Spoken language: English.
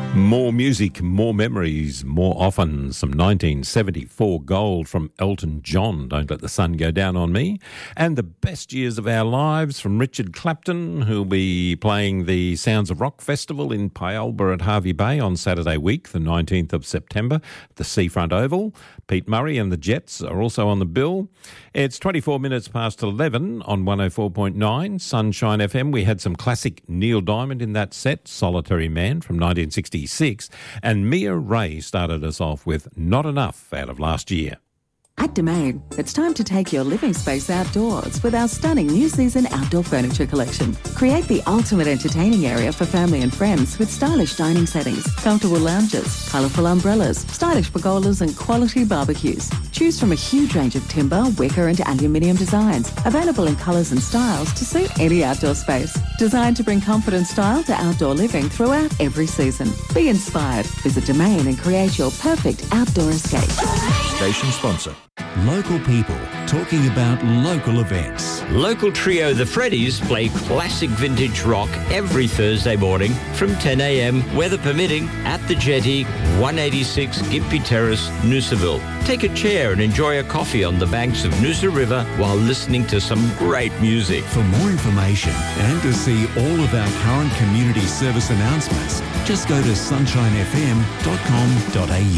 More music, more memories, more often. Some 1974 gold from Elton John, Don't Let the Sun Go Down on Me. And the best years of our lives from Richard Clapton, who'll be playing the Sounds of Rock Festival in Pyalba at Hervey Bay on Saturday week, the 19th of September, at the Seafront Oval. Pete Murray and the Jets are also on the bill. It's 24 minutes past 11 on 104.9 Sunshine FM. We had some classic Neil Diamond in that set, Solitary Man from 1966. And Mia Ray started us off with Not Enough out of last year. At Domain, it's time to take your living space outdoors with our stunning new season outdoor furniture collection. Create the ultimate entertaining area for family and friends with stylish dining settings, comfortable lounges, colourful umbrellas, stylish pergolas and quality barbecues. Choose from a huge range of timber, wicker and aluminium designs, available in colours and styles to suit any outdoor space. Designed to bring comfort and style to outdoor living throughout every season. Be inspired. Visit Domain and create your perfect outdoor escape. Station sponsor. Local people talking about local events. Local trio The Freddies play classic vintage rock every Thursday morning from 10 a.m, weather permitting, at the Jetty, 186 Gympie Terrace, Noosaville. Take a chair and enjoy a coffee on the banks of Noosa River while listening to some great music. For more information and to see all of our current community service announcements, just go to sunshinefm.com.au.